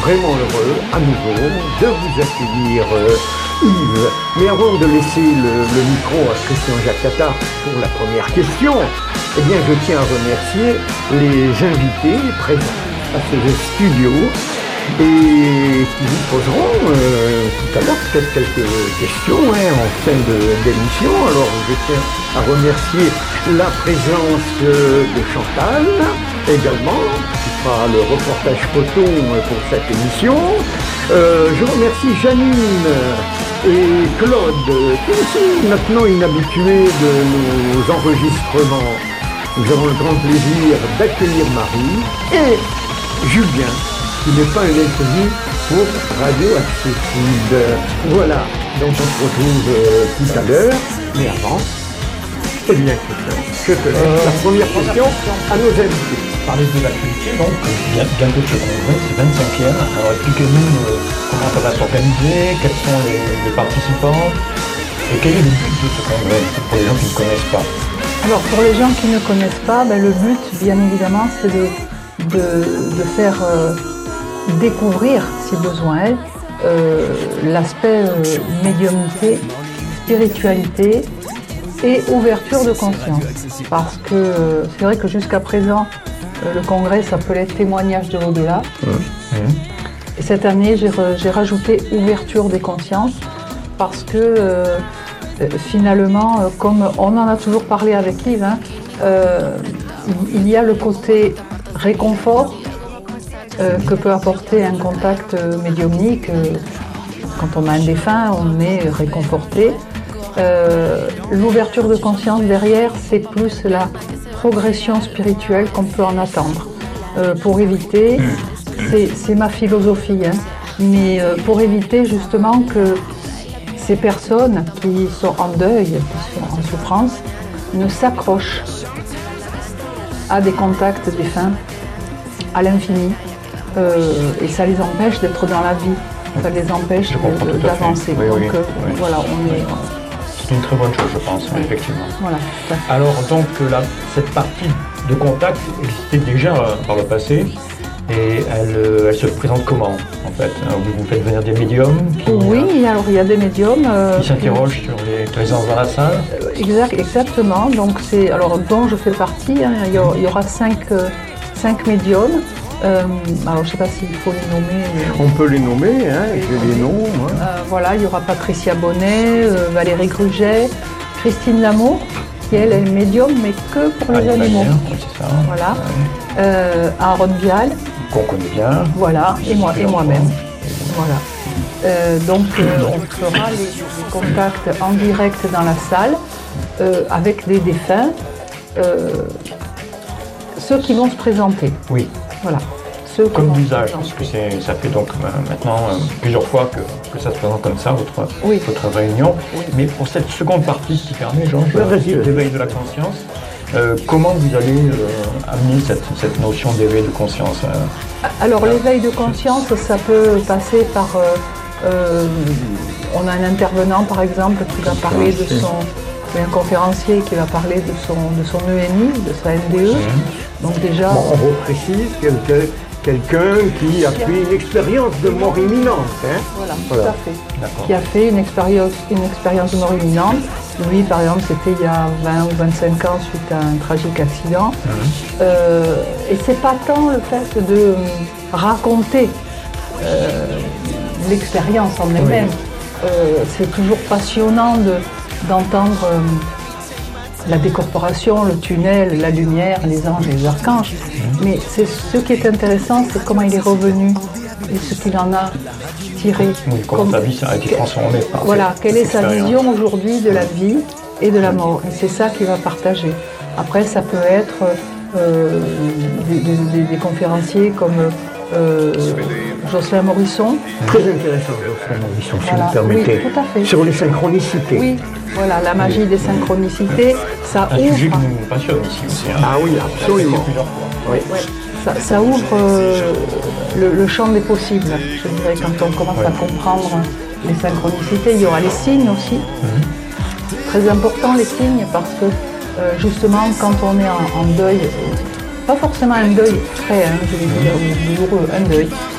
vraiment heureux à nouveau de vous accueillir Yves. Mais avant de laisser le micro à Christian Jacques pour la première question, eh bien je tiens à remercier les invités présents à ce studio et qui vous poseront tout à l'heure peut-être quelques questions en fin d'émission. Alors je tiens à remercier la présence de Chantal également, qui fera le reportage photo pour cette émission. Je remercie Janine et Claude, qui sont maintenant inhabitués de nos enregistrements. Nous avons le grand plaisir d'accueillir Marie et Julien, qui n'est pas un inconnu pour Radio Accessible. Voilà, donc on se retrouve tout à l'heure, mais avant, eh bien, je te laisse la première question à nos invités. Parler de l'actualité, donc, bientôt ce congrès, c'est 25e. Alors expliquez-nous comment ça va s'organiser, quels sont les participants, et quel est le but de ce congrès, pour les gens qui ne connaissent pas. Alors pour les gens qui ne connaissent pas, le but, bien évidemment, c'est de faire découvrir, si besoin est, l'aspect médiumnité, spiritualité et ouverture de conscience. Parce que c'est vrai que jusqu'à présent, le congrès s'appelait témoignage de l'au-delà. Et cette année, j'ai rajouté ouverture des consciences parce que finalement, comme on en a toujours parlé avec Yves, il y a le côté réconfort que peut apporter un contact médiumnique. Quand on a un défunt, on est réconforté. L'ouverture de conscience derrière, c'est plus la progression spirituelle qu'on peut en attendre. Pour éviter, c'est ma philosophie, mais pour éviter justement que ces personnes qui sont en deuil, qui sont en souffrance, ne s'accrochent à des contacts défunts à l'infini, et ça les empêche d'être dans la vie, ça les empêche d'avancer. Oui. Voilà, on est... C'est une très bonne chose, je pense, effectivement. Voilà. Alors donc cette partie de contact existait déjà par le passé, et elle se présente comment en fait? Vous faites venir des médiums Oui, alors il y a des médiums qui s'interrogent sur les présences dans la salle. Exactement, donc c'est dont je fais partie, il y aura 5 médiums. Alors je ne sais pas s'il faut les nommer. On peut les nommer, j'ai les noms. Voilà, il y aura Patricia Bonnet, Valérie Gruget, Christine Lamour, qui elle est médium, mais que pour les animaux. C'est ça. Voilà. Aaron Vial. Qu'on connaît bien. Voilà, et moi-même. Voilà. Donc on fera les contacts en direct dans la salle avec des défunts, ceux qui vont se présenter. Oui. Voilà. Comme d'usage, parce que ça fait donc maintenant plusieurs fois que ça se présente comme ça, votre réunion. Oui. Mais pour cette seconde partie qui permet, l'éveil de la conscience, comment vous allez amener cette notion d'éveil de conscience Alors l'éveil de conscience, ça peut passer par... on a un intervenant par exemple qui va parler de son... un conférencier qui va parler de son ENI, de sa NDE. Donc déjà... on reprécise quelqu'un qui a fait une expérience de mort imminente. Voilà, tout à fait. Qui a fait une expérience de mort imminente. Lui, par exemple, c'était il y a 20 ou 25 ans suite à un tragique accident. Et c'est pas tant le fait de raconter l'expérience en elle-même. C'est toujours passionnant d'entendre la décorporation, le tunnel, la lumière, les anges et les archanges. Mais ce qui est intéressant, c'est comment il est revenu et ce qu'il en a tiré. Oui, comment sa vie a été transformée par quelle est sa vision aujourd'hui de la vie et de la mort. Et c'est ça qu'il va partager. Après, ça peut être des conférenciers comme Jocelyn Morisson. Très intéressant, Jocelyn Morisson, si vous permettez. Oui, tout à fait. Sur les synchronicités. Oui, voilà, la magie des synchronicités. Ça un ouvre... sujet qui nous passionne ici aussi. Ah oui, absolument. Oui. Ça ouvre le champ des possibles, je dirais, quand on commence à comprendre les synchronicités. Il y aura les signes aussi. Très important, les signes, parce que justement, quand on est en deuil, pas forcément un deuil frais, je vais dire, douloureux, un deuil,